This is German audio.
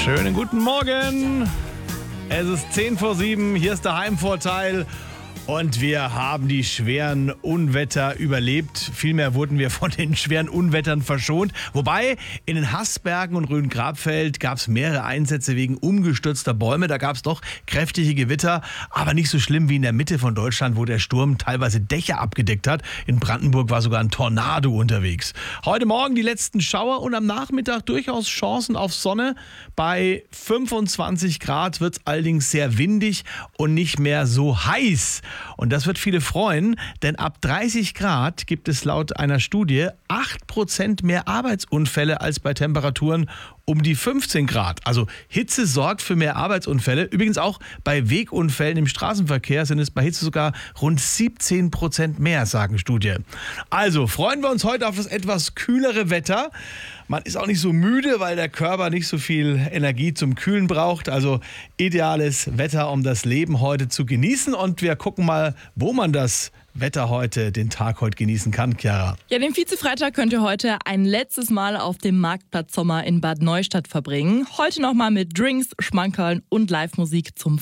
Schönen guten Morgen. Es ist 6:50, hier ist der Heimvorteil. Und wir haben die schweren Unwetter überlebt. Vielmehr wurden wir von den schweren Unwettern verschont. Wobei in den Haßbergen und Rhön-Grabfeld gab es mehrere Einsätze wegen umgestürzter Bäume. Da gab es doch kräftige Gewitter, aber nicht so schlimm wie in der Mitte von Deutschland, wo der Sturm teilweise Dächer abgedeckt hat. In Brandenburg war sogar ein Tornado unterwegs. Heute Morgen die letzten Schauer und am Nachmittag durchaus Chancen auf Sonne. Bei 25 Grad wird es allerdings sehr windig und nicht mehr so heiß. Und das wird viele freuen, denn ab 30 Grad gibt es laut einer Studie 8% mehr Arbeitsunfälle als bei Temperaturen um die 15 Grad. Also Hitze sorgt für mehr Arbeitsunfälle. Übrigens auch bei Wegunfällen im Straßenverkehr sind es bei Hitze sogar rund 17% mehr, sagen Studien. Also freuen wir uns heute auf das etwas kühlere Wetter. Man ist auch nicht so müde, weil der Körper nicht so viel Energie zum Kühlen braucht. Also ideales Wetter, um das Leben heute zu genießen. Und wir gucken mal, wo man das Wetter heute, den Tag heute genießen kann, Chiara. Ja, den Vizefreitag könnt ihr heute ein letztes Mal auf dem Marktplatz Sommer in Bad Neustadt verbringen. Heute nochmal mit Drinks, Schmankerln und Live-Musik zum